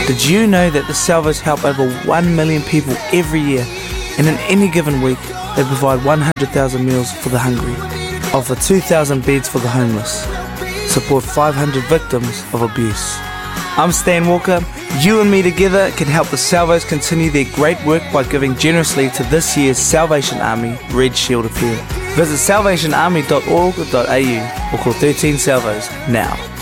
Did you know that the Salvos help over 1 million people every year, and in any given week they provide 100,000 meals for the hungry, offer 2,000 beds for the homeless, support 500 victims of abuse? I'm Stan Walker. You and me together can help the Salvos continue their great work by giving generously to this year's Salvation Army Red Shield Appeal. Visit salvationarmy.org.au or call 13 Salvos now.